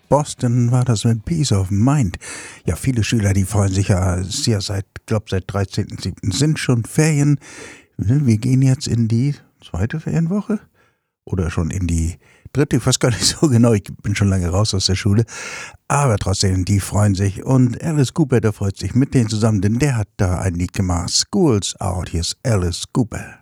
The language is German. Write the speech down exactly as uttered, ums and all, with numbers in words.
Boston war das mit Peace of Mind. Ja, viele Schüler, die freuen sich ja sehr seit, glaube seit dreizehnten siebten sind schon Ferien. Wir gehen jetzt in die zweite Ferienwoche oder schon in die dritte, ich weiß gar nicht so genau, ich bin schon lange raus aus der Schule. Aber trotzdem, die freuen sich und Alice Cooper, der freut sich mit denen zusammen, denn der hat da ein Lied gemacht. School's Out, hier ist Alice Cooper.